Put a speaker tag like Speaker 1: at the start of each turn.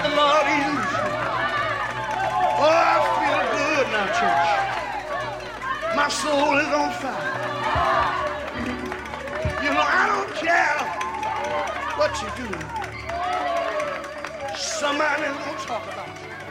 Speaker 1: the Lord use you. Oh, I feel good now, church. My soul is on fire. You know, I don't care what you do. Somebody's gonna talk about you.